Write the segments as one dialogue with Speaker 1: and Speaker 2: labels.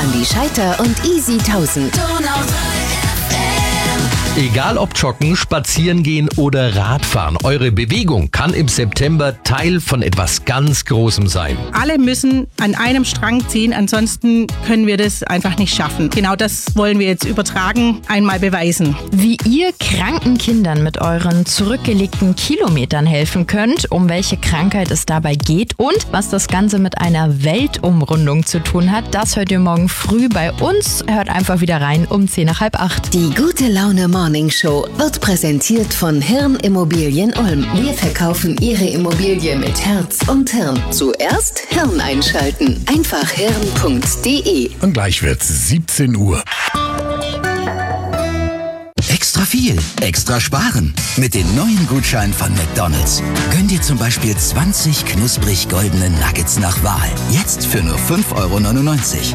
Speaker 1: Andi Scheiter und Easy 1000.
Speaker 2: Egal ob joggen, spazieren gehen oder Radfahren, eure Bewegung kann im September Teil von etwas ganz Großem sein.
Speaker 3: Alle müssen an einem Strang ziehen, ansonsten können wir das einfach nicht schaffen. Genau das wollen wir jetzt übertragen, einmal beweisen.
Speaker 4: Wie ihr kranken Kindern mit euren zurückgelegten Kilometern helfen könnt, um welche Krankheit es dabei geht und was das Ganze mit einer Weltumrundung zu tun hat, das hört ihr morgen früh bei uns. Hört einfach wieder rein um 7:50.
Speaker 1: Die gute Laune Morning Show wird präsentiert von Hirn Immobilien Ulm. Wir verkaufen Ihre Immobilie mit Herz und Hirn. Zuerst Hirn einschalten. Einfach hirn.de.
Speaker 5: Und gleich wird's 17 Uhr.
Speaker 6: Extra viel, extra sparen. Mit den neuen Gutscheinen von McDonald's. Gönn dir zum Beispiel 20 knusprig goldene Nuggets nach Wahl. Jetzt für nur 5,99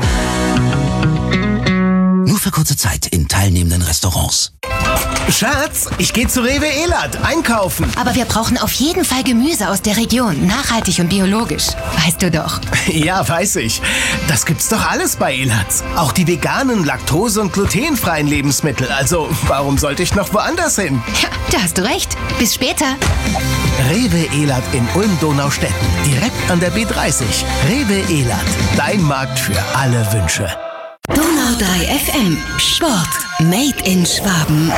Speaker 6: €. Nur für kurze Zeit in teilnehmenden Restaurants.
Speaker 7: Schatz, ich gehe zu Rewe Elad einkaufen.
Speaker 1: Aber wir brauchen auf jeden Fall Gemüse aus der Region. Nachhaltig und biologisch. Weißt du doch.
Speaker 7: Ja, weiß ich. Das gibt's doch alles bei Elad. Auch die veganen, laktose- und glutenfreien Lebensmittel. Also, warum sollte ich noch woanders hin?
Speaker 1: Ja, da hast du recht. Bis später.
Speaker 7: Rewe Elad in Ulm-Donaustetten. Direkt an der B30. Rewe Elad. Dein Markt für alle Wünsche.
Speaker 1: Donau 3 FM. Sport. Made in Schwaben.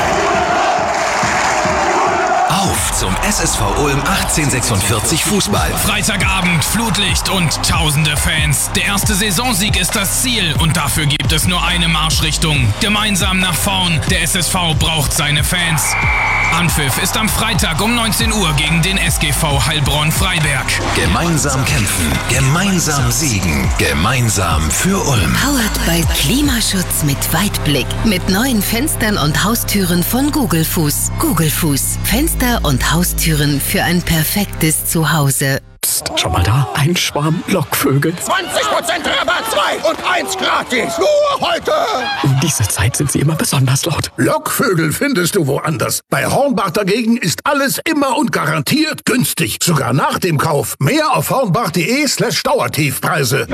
Speaker 8: Auf zum SSV Ulm 1846 Fußball.
Speaker 9: Freitagabend, Flutlicht und tausende Fans. Der erste Saisonsieg ist das Ziel und dafür gibt es nur eine Marschrichtung. Gemeinsam nach vorn. Der SSV braucht seine Fans. Anpfiff ist am Freitag um 19 Uhr gegen den SGV Heilbronn-Freiberg.
Speaker 8: Gemeinsam kämpfen, gemeinsam siegen, gemeinsam für Ulm.
Speaker 1: Powered by Klimaschutz mit Weitblick. Mit neuen Fenstern und Haustüren von Gugelfuß. Gugelfuß. Fenster und Haustüren für ein perfektes Zuhause.
Speaker 5: Psst, schau mal da, ein Schwarm Lockvögel.
Speaker 10: 20% Rabatt, 2 und 1 gratis. Nur heute.
Speaker 5: Um diese Zeit sind sie immer besonders laut.
Speaker 10: Lockvögel findest du woanders. Bei Hornbach dagegen ist alles immer und garantiert günstig. Sogar nach dem Kauf. Mehr auf hornbach.de/Dauertiefpreise.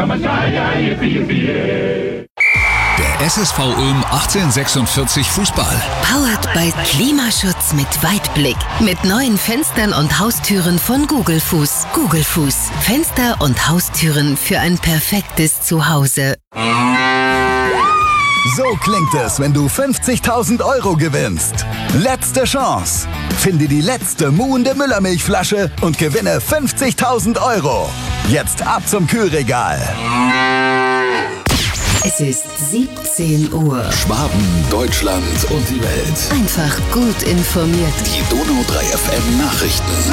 Speaker 8: Der SSV Ulm 1846 Fußball.
Speaker 1: Powered by Klimaschutz mit Weitblick. Mit neuen Fenstern und Haustüren von Gugelfuß. Gugelfuß. Fenster und Haustüren für ein perfektes Zuhause.
Speaker 11: So klingt es, wenn du 50.000 € gewinnst. Letzte Chance. Finde die letzte muhende Müllermilchflasche und gewinne 50.000 €. Jetzt ab zum Kühlregal.
Speaker 1: Es ist 17 Uhr.
Speaker 8: Schwaben, Deutschland und die Welt.
Speaker 1: Einfach gut informiert.
Speaker 8: Die Donau 3 FM Nachrichten.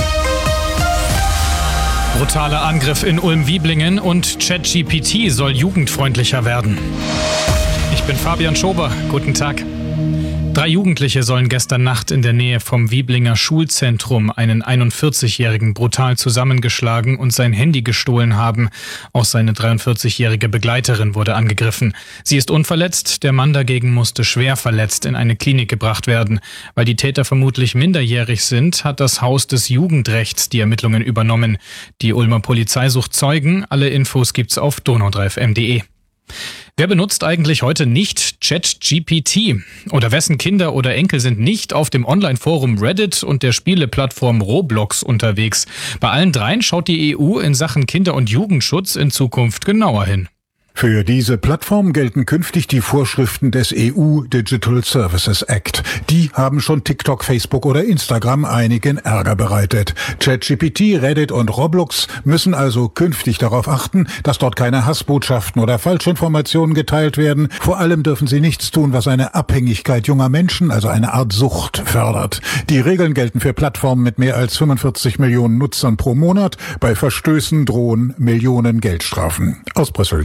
Speaker 9: Brutaler Angriff in Ulm-Wieblingen und ChatGPT soll jugendfreundlicher werden. Ich bin Fabian Schober. Guten Tag. 3 Jugendliche sollen gestern Nacht in der Nähe vom Wieblinger Schulzentrum einen 41-Jährigen brutal zusammengeschlagen und sein Handy gestohlen haben. Auch seine 43-jährige Begleiterin wurde angegriffen. Sie ist unverletzt, der Mann dagegen musste schwer verletzt in eine Klinik gebracht werden. Weil die Täter vermutlich minderjährig sind, hat das Haus des Jugendrechts die Ermittlungen übernommen. Die Ulmer Polizei sucht Zeugen. Alle Infos gibt's auf donau3fm.de. Wer benutzt eigentlich heute nicht ChatGPT? Oder wessen Kinder oder Enkel sind nicht auf dem Online-Forum Reddit und der Spieleplattform Roblox unterwegs? Bei allen dreien schaut die EU in Sachen Kinder- und Jugendschutz in Zukunft genauer hin.
Speaker 5: Für diese Plattform gelten künftig die Vorschriften des EU Digital Services Act. Die haben schon TikTok, Facebook oder Instagram einigen Ärger bereitet. ChatGPT, Reddit und Roblox müssen also künftig darauf achten, dass dort keine Hassbotschaften oder Falschinformationen geteilt werden. Vor allem dürfen sie nichts tun, was eine Abhängigkeit junger Menschen, also eine Art Sucht, fördert. Die Regeln gelten für Plattformen mit mehr als 45 Millionen Nutzern pro Monat. Bei Verstößen drohen Millionen Geldstrafen. Aus Brüssel.